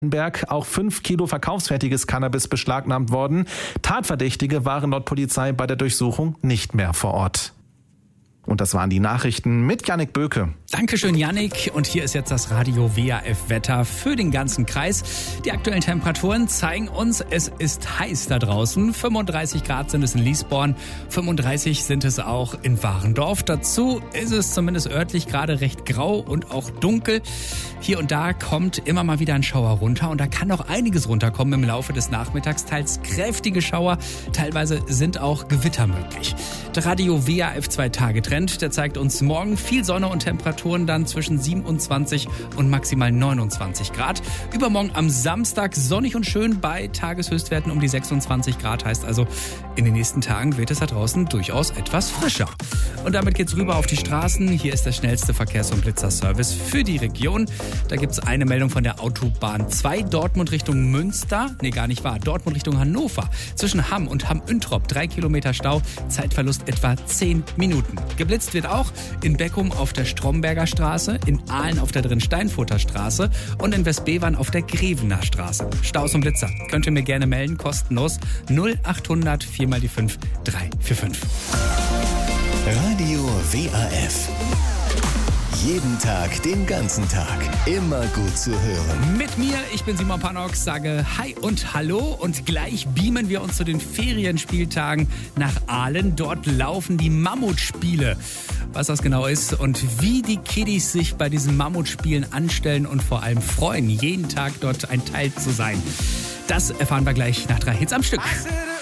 Berg auch 5 Kilo verkaufsfertiges Cannabis beschlagnahmt worden. Tatverdächtige waren laut Polizei bei der Durchsuchung nicht mehr vor Ort. Und das waren die Nachrichten mit Jannik Böke. Dankeschön, Jannik. Und hier ist jetzt das Radio WAF-Wetter für den ganzen Kreis. Die aktuellen Temperaturen zeigen uns, es ist heiß da draußen. 35 Grad sind es in Liesborn, 35 sind es auch in Warendorf. Dazu ist es zumindest örtlich gerade recht grau und auch dunkel. Hier und da kommt immer mal wieder ein Schauer runter und da kann noch einiges runterkommen im Laufe des Nachmittags. Teils kräftige Schauer, teilweise sind auch Gewitter möglich. Der Radio WAF 2-Tage-Trend, der zeigt uns morgen viel Sonne und Temperaturen dann zwischen 27 und maximal 29 Grad. Übermorgen am Samstag sonnig und schön bei Tageshöchstwerten um die 26 Grad. Heißt also, in den nächsten Tagen wird es da draußen durchaus etwas frischer. Und damit geht's rüber auf die Straßen. Hier ist der schnellste Verkehrs- und Blitzerservice für die Region. Da gibt's eine Meldung von der Autobahn 2, Dortmund Richtung Münster. Nee, gar nicht wahr. Dortmund Richtung Hannover. Zwischen Hamm und Hamm-Üntrop 3 Kilometer Stau. Zeitverlust etwa 10 Minuten. Geblitzt wird auch in Beckum auf der Stromberger Straße, in Aalen auf der Drin-Steinfurter Straße und in Westbevern auf der Grevener Straße. Staus und Blitzer könnt ihr mir gerne melden, kostenlos 0800 4 mal die 5 345. Radio WAF. Jeden Tag, den ganzen Tag. Immer gut zu hören. Mit mir, ich bin Simon Panox, sage Hi und Hallo und gleich beamen wir uns zu den Ferienspieltagen nach Aalen. Dort laufen die Mammutspiele. Was das genau ist und wie die Kiddies sich bei diesen Mammutspielen anstellen und vor allem freuen, jeden Tag dort ein Teil zu sein. Das erfahren wir gleich nach 3 Hits am Stück.